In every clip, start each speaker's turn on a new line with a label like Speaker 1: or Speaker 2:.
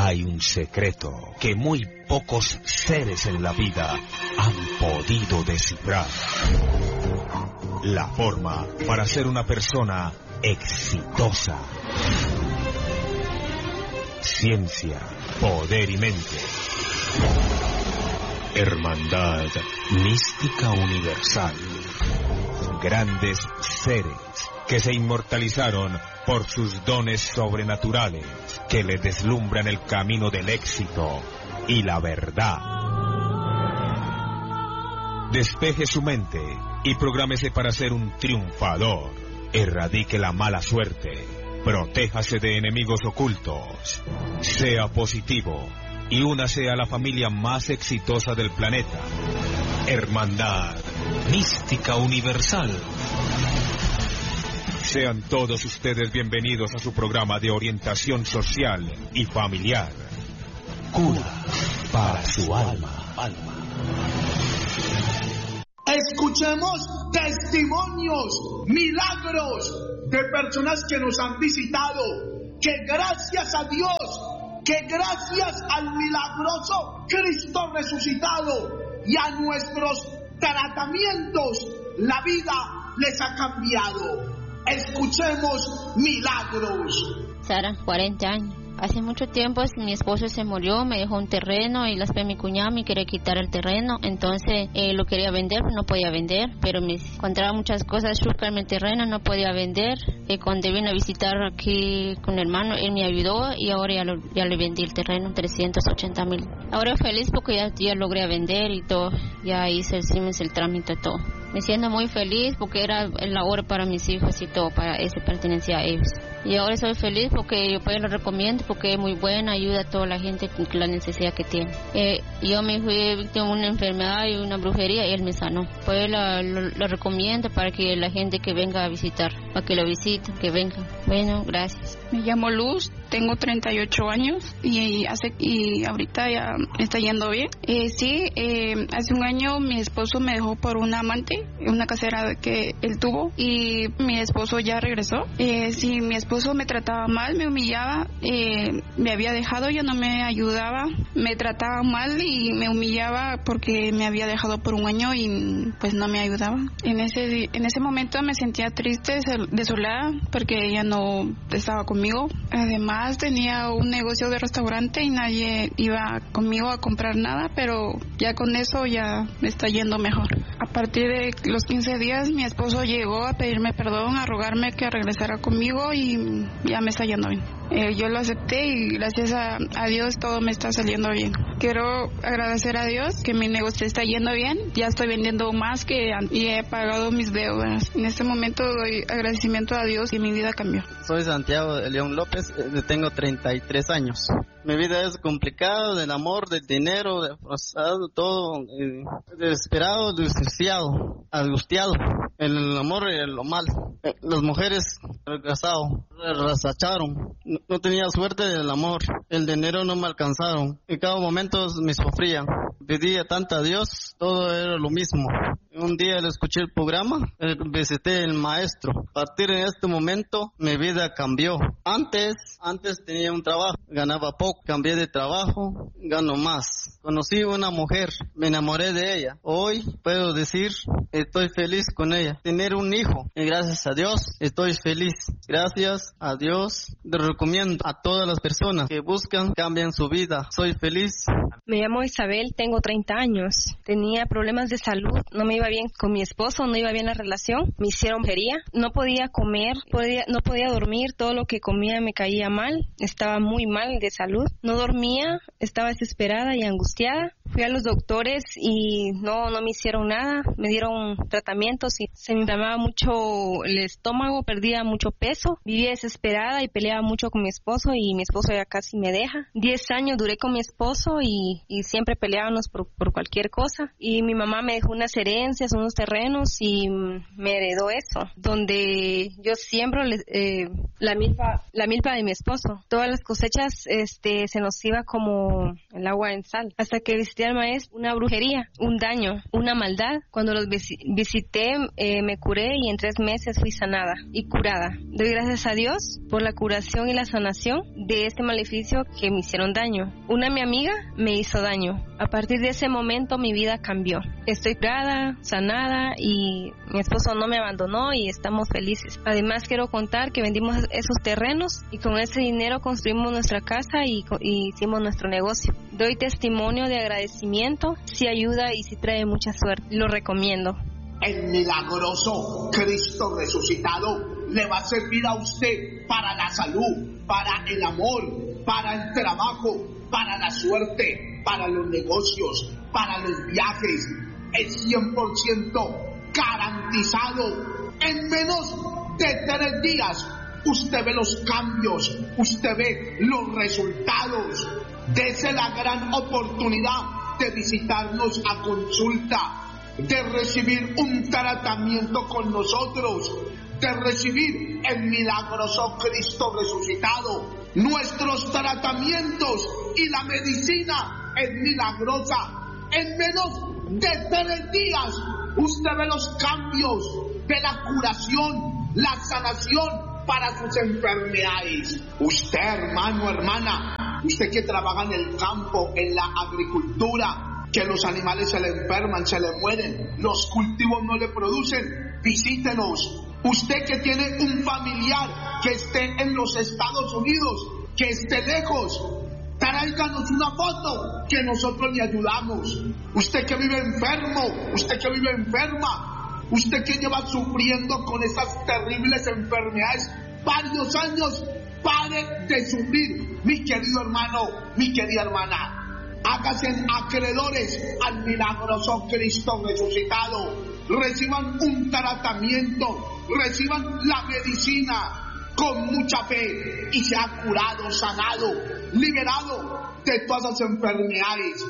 Speaker 1: hay un secreto que muy pocos seres en la vida han podido descifrar. La forma para ser una persona exitosa. Ciencia, poder y mente. Hermandad mística universal. Grandes seres que se inmortalizaron por sus dones sobrenaturales, que le deslumbran el camino del éxito y la verdad. Despeje su mente y prográmese para ser un triunfador. Erradique la mala suerte. Protéjase de enemigos ocultos. Sea positivo y únase a la familia más exitosa del planeta. Hermandad mística universal. Sean todos ustedes bienvenidos a su programa de orientación social y familiar. Cura para su alma.
Speaker 2: Escuchemos testimonios, milagros de personas que nos han visitado, que gracias a Dios, que gracias al milagroso Cristo resucitado y a nuestros tratamientos, la vida les ha cambiado. Escuchemos milagros.
Speaker 3: Sara, 40 años. Hace mucho tiempo mi esposo se murió, me dejó un terreno y después mi cuñado me quería quitar el terreno, entonces lo quería vender, pero no podía vender, pero me encontraba muchas cosas, chucarme el terreno, no podía vender. Cuando vine a visitar aquí con mi hermano, él me ayudó y ahora ya le vendí el terreno, 380,000. Ahora feliz porque ya logré vender y todo, ya hice el trámite y todo. Me siento muy feliz porque era la hora para mis hijos y todo, para eso pertenecía a ellos. Y ahora soy feliz porque yo pues lo recomiendo porque es muy buena, ayuda a toda la gente con la necesidad que tiene. Yo me fui víctima de una enfermedad y una brujería y él me sanó. Pues lo recomiendo para que la gente que venga a visitar, para que lo visiten, que vengan. Bueno, gracias.
Speaker 4: Me llamo Luz, tengo 38 años y ahorita ya me está yendo bien. Hace un año mi esposo me dejó por un amante, una casera que él tuvo, y mi esposo ya regresó. Mi esposo me trataba mal, me humillaba, me había dejado, ya no me ayudaba, me trataba mal y me humillaba porque me había dejado por un año y pues no me ayudaba. En ese momento me sentía triste, desolada, porque ella no estaba conmigo. Además tenía un negocio de restaurante y nadie iba conmigo a comprar nada, pero ya con eso ya me está yendo mejor. A partir de los 15 días mi esposo llegó a pedirme perdón, a rogarme que regresara conmigo y ya me está yendo bien. Yo lo acepté y gracias a Dios todo me está saliendo bien. Quiero agradecer a Dios que mi negocio está yendo bien. Ya estoy vendiendo más que antes y he pagado mis deudas. En este momento doy agradecimiento a Dios que mi vida cambió.
Speaker 5: Soy Santiago de León López, tengo 33 años. Mi vida es complicada, del amor, del dinero, del pasado, todo desesperado, desgraciado, angustiado. El amor y lo mal. Las mujeres casadas, rasacharon. No tenía suerte del amor. El dinero no me alcanzaron. En cada momento me sufría. Pedía tanto a Dios, todo era lo mismo. Un día le escuché el programa, visité el maestro. A partir de este momento, mi vida cambió. Antes tenía un trabajo, ganaba poco. Cambié de trabajo, gano más. Conocí una mujer, me enamoré de ella. Hoy puedo decir, estoy feliz con ella. Tener un hijo, y gracias a Dios, estoy feliz. Gracias a Dios, le recomiendo a todas las personas que buscan, cambian su vida. Soy feliz.
Speaker 6: Me llamo Isabel, tengo 30 años. Tenía problemas de salud, no me iba bien con mi esposo, no iba bien la relación. Me hicieron brujería, no podía comer, no podía dormir, todo lo que comía me caía mal. Estaba muy mal de salud, no dormía, estaba desesperada y angustiada. Fui a los doctores y no me hicieron nada, me dieron tratamientos y se me inflamaba mucho el estómago, perdía mucho peso, vivía desesperada y peleaba mucho con mi esposo y mi esposo ya casi me deja. 10 años duré con mi esposo y siempre peleábamos por cualquier cosa, y mi mamá me dejó unas herencias, unos terrenos y me heredó eso, donde yo siembro la milpa de mi esposo. Todas las cosechas se nos iba como el agua en sal, hasta que visité alma es una brujería, un daño, una maldad. Cuando los visité, me curé y en 3 meses fui sanada y curada. Doy gracias a Dios por la curación y la sanación de este maleficio que me hicieron daño. Una mi amiga me hizo daño. A partir de ese momento mi vida cambió. Estoy curada, sanada y mi esposo no me abandonó y estamos felices. Además quiero contar que vendimos esos terrenos y con ese dinero construimos nuestra casa y hicimos nuestro negocio. Doy testimonio de agradecimiento, sí ayuda y sí trae mucha suerte. Lo recomiendo.
Speaker 2: El milagroso Cristo resucitado le va a servir a usted para la salud, para el amor, para el trabajo, para la suerte, para los negocios, para los viajes. Es 100% garantizado. En menos de 3 días usted ve los cambios, usted ve los resultados. Dese la gran oportunidad de visitarnos a consulta, de recibir un tratamiento con nosotros, de recibir el milagroso Cristo resucitado. Nuestros tratamientos y la medicina es milagrosa. En menos de 3 días usted ve los cambios, ve la curación, la sanación para sus enfermedades. Usted, hermano, hermana, usted que trabaja en el campo, en la agricultura, que los animales se le enferman, se le mueren, los cultivos no le producen, visítenos. Usted que tiene un familiar que esté en los Estados Unidos, que esté lejos, tráiganos una foto que nosotros le ayudamos. Usted que vive enfermo, usted que vive enferma, usted que lleva sufriendo con esas terribles enfermedades varios años, pare de sufrir, mi querido hermano, mi querida hermana. Háganse acreedores al milagroso Cristo resucitado. Reciban un tratamiento, reciban la medicina con mucha fe y sea curado, sanado, liberado de todas las enfermedades.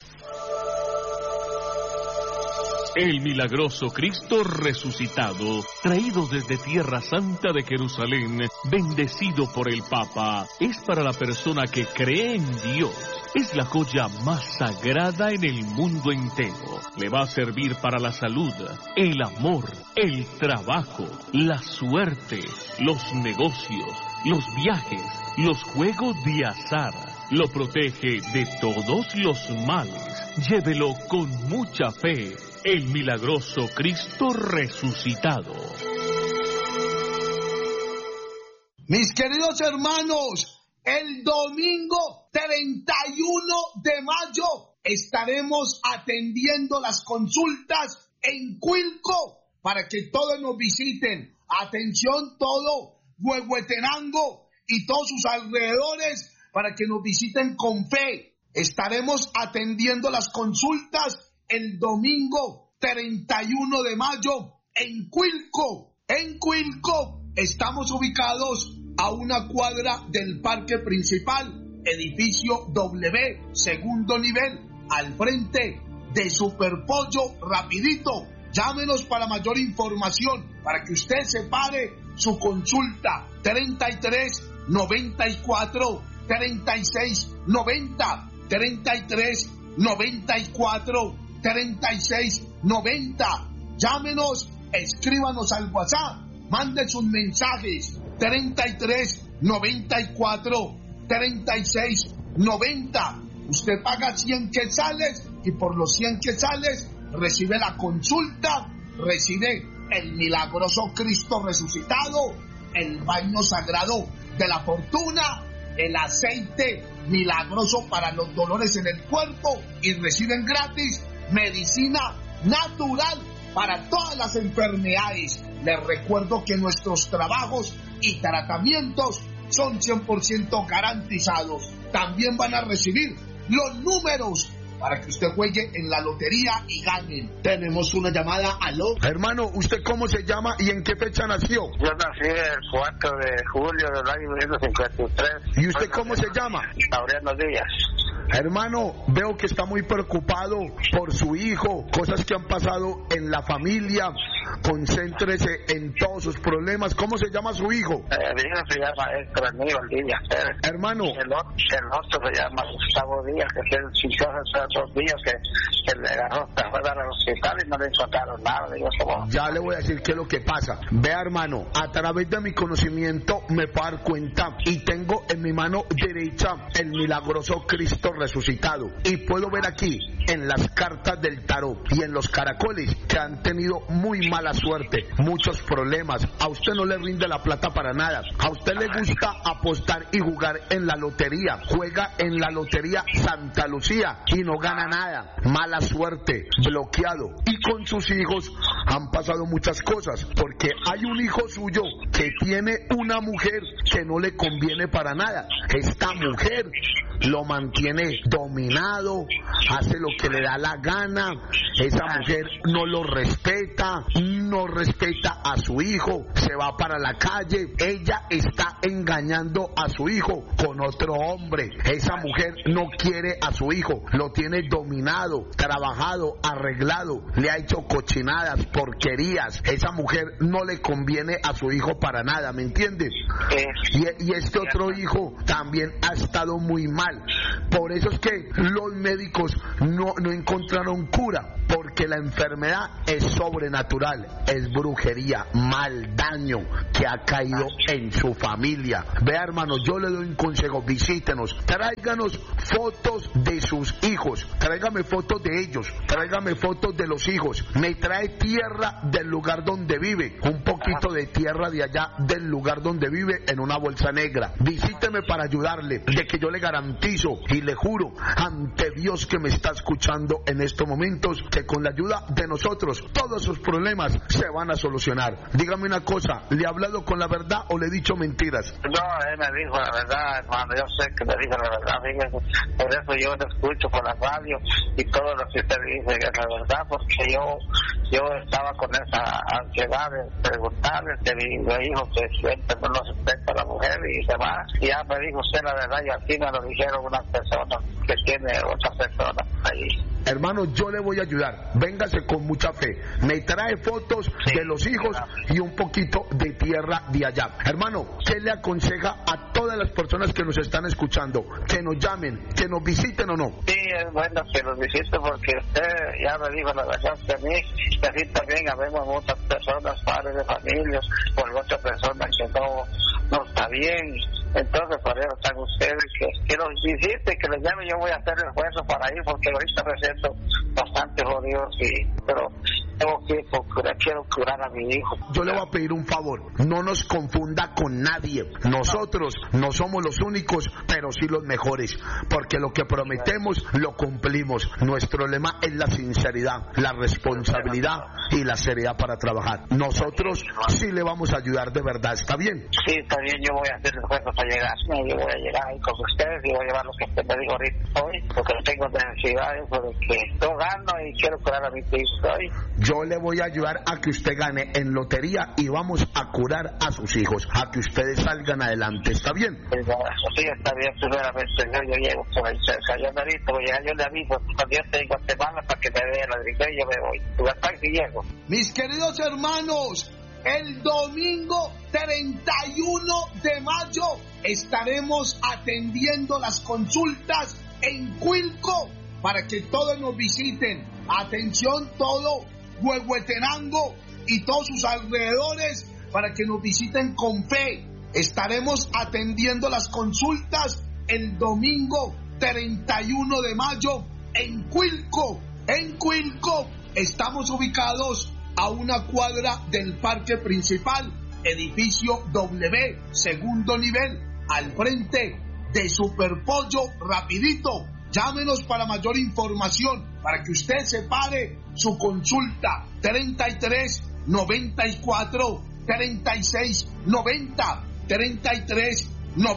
Speaker 7: El milagroso Cristo resucitado, traído desde Tierra Santa de Jerusalén, bendecido por el Papa, es para la persona que cree en Dios. Es la joya más sagrada en el mundo entero. Le va a servir para la salud, el amor, el trabajo, la suerte, los negocios, los viajes, los juegos de azar. Lo protege de todos los males. Llévelo con mucha fe. El milagroso Cristo resucitado.
Speaker 2: Mis queridos hermanos, el domingo 31 de mayo estaremos atendiendo las consultas en Cuilco para que todos nos visiten. Atención todo Huehuetenango y todos sus alrededores para que nos visiten con fe. Estaremos atendiendo las consultas el domingo 31 de mayo en Cuilco. En Cuilco estamos ubicados a una cuadra del parque principal, edificio W, segundo nivel, al frente de Superpollo Rapidito. Llámenos para mayor información, para que usted separe su consulta. 33 94 36 90, 33 94 36 90. Llámenos, escríbanos al WhatsApp, mande sus mensajes. 33 94 36 90. Usted paga 100 quetzales y por los 100 quetzales recibe la consulta, recibe el milagroso Cristo resucitado, el baño sagrado de la fortuna, el aceite milagroso para los dolores en el cuerpo y reciben gratis medicina natural para todas las enfermedades. Les recuerdo que nuestros trabajos y tratamientos son 100% garantizados. También van a recibir los números para que usted juegue en la lotería y gane. Tenemos una llamada. Aló.
Speaker 8: Hermano, ¿usted cómo se llama y en qué fecha nació?
Speaker 9: Yo nací el 4 de julio del año 1953.
Speaker 8: ¿Y usted cómo se llama?
Speaker 9: Laureano Díaz.
Speaker 8: Hermano, veo que está muy preocupado por su hijo, cosas que han pasado en la familia. concéntrese en todos sus problemas. ¿Cómo se llama su hijo?
Speaker 9: El hijo se llama Héctor Aníbal Díaz Pérez.
Speaker 8: Hermano.
Speaker 9: El otro se llama Gustavo Díaz, que tiene 2 días que le agarró, se fue al hospital y no le encontraron nada. Digo,
Speaker 8: ya le voy a decir qué es lo que pasa. Vea, hermano, a través de mi conocimiento me puedo dar cuenta y tengo en mi mano derecha el milagroso Cristo resucitado, y puedo ver aquí en las cartas del tarot y en los caracoles que han tenido muy mala suerte, muchos problemas. A usted no le rinde la plata para nada. A usted le gusta apostar y jugar en la lotería. Juega en la lotería Santa Lucía y no gana nada. Mala suerte, bloqueado. Y con sus hijos han pasado muchas cosas, porque hay un hijo suyo que tiene una mujer que no le conviene para nada. Esta mujer lo mantiene dominado, hace lo que le da la gana. Esa mujer no lo respeta, no respeta a su hijo, se va para la calle. Ella está engañando a su hijo con otro hombre. Esa mujer no quiere a su hijo, lo tiene dominado, trabajado, arreglado, le ha hecho cochinadas, porquerías. Esa mujer no le conviene a su hijo para nada, ¿me entiendes? Y este otro hijo también ha estado muy mal. Por eso es que los médicos no encontraron cura, porque la enfermedad es sobrenatural, es brujería, mal daño que ha caído en su familia. Vea, hermano, yo le doy un consejo: visítenos, tráiganos fotos de sus hijos, tráigame fotos de ellos, tráigame fotos de los hijos, me trae tierra del lugar donde vive, un poquito de tierra de allá del lugar donde vive en una bolsa negra. Visíteme para ayudarle, de que yo le garantizo y le juro ante Dios que me está escuchando en estos momentos, que con la ayuda de nosotros todos sus problemas se van a solucionar. Dígame una cosa, ¿le he hablado con la verdad o le he dicho mentiras?
Speaker 9: No, él me dijo la verdad, hermano, yo sé que me dijo la verdad, fíjese. Por eso yo lo escucho por la radio y todo lo que usted dice es la verdad, porque yo estaba con esa ansiedad de preguntarle que mi hijo que siempre no respeta a la mujer y demás, y ya me dijo usted la verdad, y así me lo dijeron unas personas que tiene otras personas ahí.
Speaker 8: Hermano, yo le voy a ayudar, véngase con mucha fe, me trae fotos de los hijos y un poquito de tierra de allá. Hermano, ¿qué le aconseja a todas las personas que nos están escuchando? Que nos llamen, que nos visiten o no.
Speaker 9: Sí, es bueno que nos visite, porque usted ya me dijo la verdad, que a mí, que así también habemos muchas personas, padres de familias, por otras personas que no está bien. Entonces, por eso están ustedes, que nos visiten, que les llame. Yo voy a hacer el esfuerzo para ir, porque ahorita me siento bastante jodido, sí, pero tengo que quiero curar a mi hijo.
Speaker 8: Yo le voy a pedir un favor, no nos confunda con nadie. Nosotros no somos los únicos, pero sí los mejores, porque lo que prometemos lo cumplimos. Nuestro lema es la sinceridad, la responsabilidad y la seriedad para trabajar. Nosotros sí le vamos a ayudar de verdad, ¿está bien?
Speaker 9: Sí, está bien, yo voy a hacer el esfuerzo para llegar. Yo voy a llegar ahí con ustedes y voy a llevar lo que usted me dijo ahorita hoy, porque tengo necesidades, porque yo gano y quiero curar a mi hijo hoy.
Speaker 8: Yo le voy a ayudar a que usted gane en lotería y vamos a curar a sus hijos, a que ustedes salgan adelante, ¿está bien?
Speaker 9: Sí, está bien, primeramente yo llego por ahí cerca, yo merito, voy a llegar, yo le aviso cuando yo esté en Guatemala para que me vea la dirección y yo me voy. Tu ataque llego.
Speaker 2: Mis queridos hermanos, el domingo 31 de mayo estaremos atendiendo las consultas en Cuilco para que todos nos visiten. Atención, todo Huehuetenango y todos sus alrededores, para que nos visiten con fe. Estaremos atendiendo las consultas el domingo 31 de mayo en Cuilco. En Cuilco estamos ubicados a una cuadra del parque principal, edificio W, segundo nivel, al frente de Superpollo Rapidito. Llámenos para mayor información, para que usted separe su consulta. 33 94 36 90, 33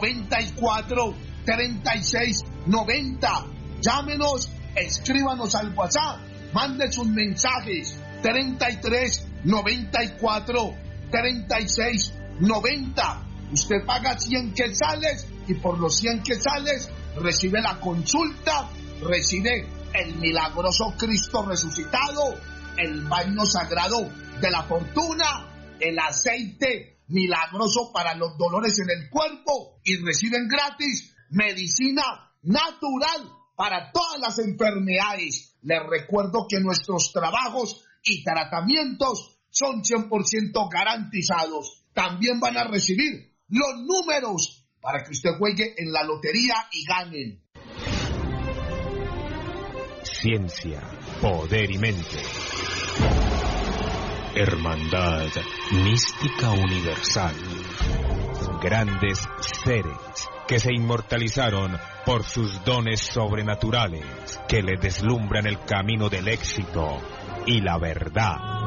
Speaker 2: 94 36 90. Llámenos, escríbanos al WhatsApp, mande sus mensajes. 33 94 36 90. Usted paga 100 quetzales y por los 100 quetzales recibe la consulta, recibe el milagroso Cristo resucitado, el baño sagrado de la fortuna, el aceite milagroso para los dolores en el cuerpo y reciben gratis medicina natural para todas las enfermedades. Les recuerdo que nuestros trabajos y tratamientos son 100% garantizados. También van a recibir los números para que usted juegue en la lotería y ganen.
Speaker 1: Ciencia, poder y mente. Hermandad mística universal. Grandes seres que se inmortalizaron por sus dones sobrenaturales, que le deslumbran el camino del éxito y la verdad.